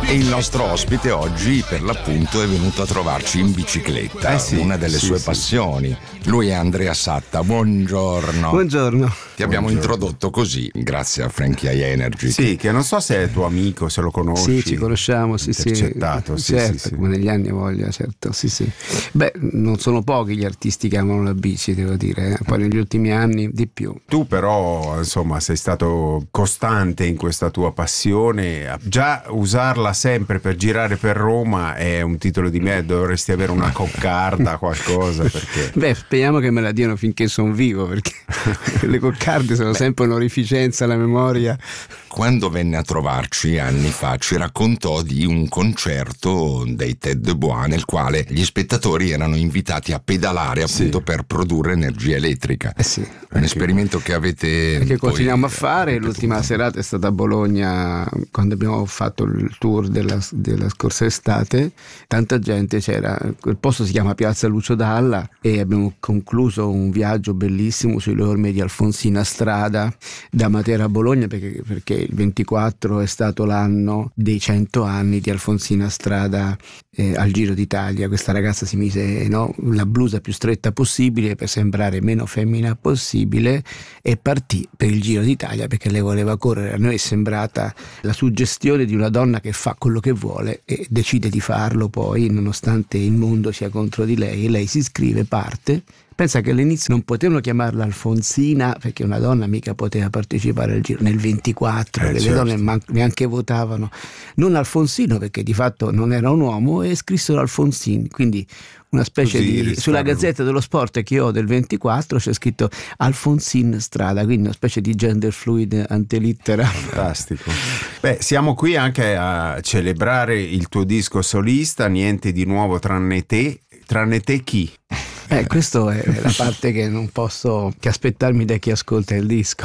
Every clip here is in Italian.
E il nostro ospite oggi per l'appunto è venuto a trovarci in bicicletta, una delle sue passioni. Lui è Andrea Satta, buongiorno. Buongiorno. Ti abbiamo introdotto così, grazie a Frankie High Energy. Sì, che non so se è tuo amico, se lo conosci. Sì, ci conosciamo, sì. Intercettato, sì, certo, sì. come negli anni voglia, certo, sì. Beh, non sono pochi gli artisti che amano la bici, devo dire, poi negli ultimi anni di più. Tu però, insomma, sei stato costante in questa tua passione. Già usarla sempre per girare per Roma è un titolo di me, dovresti avere una coccarda, qualcosa, perché... Beh, speriamo che me la diano finché sono vivo, perché le coccarde sono sempre un'orificenza alla memoria. Quando venne a trovarci anni fa ci raccontò di un concerto dei Tête de Bois nel quale gli spettatori erano invitati a pedalare appunto per produrre energia elettrica. Un esperimento che avete che continuiamo a fare. L'ultima serata è stata a Bologna quando abbiamo fatto il tour della scorsa estate. Tanta gente c'era, quel posto si chiama Piazza Lucio Dalla e abbiamo concluso un viaggio bellissimo sulle orme di Alfonsina Strada da Matera a Bologna, perché il 24 è stato l'anno dei 100 anni di Alfonsina Strada al Giro d'Italia. Questa ragazza si mise la blusa più stretta possibile per sembrare meno femmina possibile e partì per il Giro d'Italia perché lei voleva correre. A noi è sembrata la suggestione di una donna che fa quello che vuole e decide di farlo poi nonostante il mondo sia contro di lei, e lei si iscrive, parte. Pensa che all'inizio non potevano chiamarla Alfonsina perché una donna mica poteva partecipare al Giro nel 24, che certo. le donne neanche votavano. Non Alfonsino perché di fatto non era un uomo, e scrissero Alfonsin, quindi una specie di... Sulla Gazzetta dello Sport che ho del 24 c'è scritto Alfonsin Strada, quindi una specie di gender fluid antelittera. Fantastico. Beh, siamo qui anche a celebrare il tuo disco solista, Niente di nuovo tranne te. Tranne te chi? Questa è la parte che non posso che aspettarmi da chi ascolta il disco.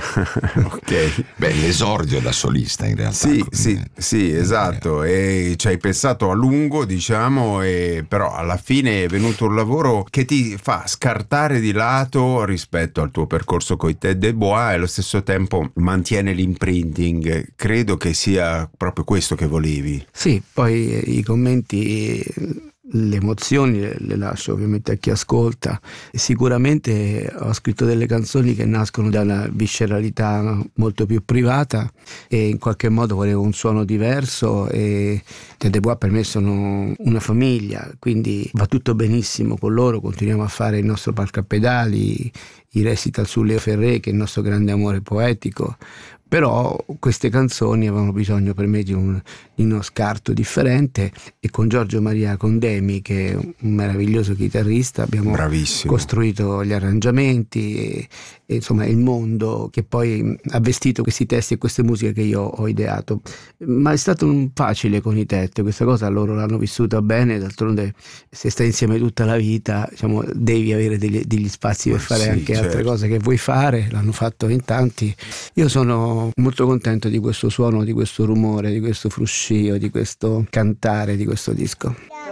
Ok. Beh, l'esordio da solista in realtà. Sì, esatto. E ci hai pensato a lungo, diciamo, però alla fine è venuto un lavoro che ti fa scartare di lato rispetto al tuo percorso coi Tête de Bois e allo stesso tempo mantiene l'imprinting. Credo che sia proprio questo che volevi. Sì, poi i commenti, le emozioni le lascio ovviamente a chi ascolta. Sicuramente ho scritto delle canzoni che nascono da una visceralità molto più privata e in qualche modo volevo un suono diverso, e Tête de Bois per me sono una famiglia, quindi va tutto benissimo con loro. Continuiamo a fare il nostro palco a pedali, i recital su Leo Ferré che è il nostro grande amore poetico. Però queste canzoni avevano bisogno per me di uno scarto differente, e con Giorgio Maria Condemi, che è un meraviglioso chitarrista, abbiamo costruito gli arrangiamenti e insomma il mondo che poi ha vestito questi testi e queste musiche che io ho ideato. Ma è stato facile con i Tête, questa cosa loro l'hanno vissuta bene. D'altronde se stai insieme tutta la vita, diciamo, devi avere degli spazi per fare anche altre cose che vuoi fare. L'hanno fatto in tanti. Io sono molto contento di questo suono, di questo rumore, di questo fruscio, di questo cantare di questo disco.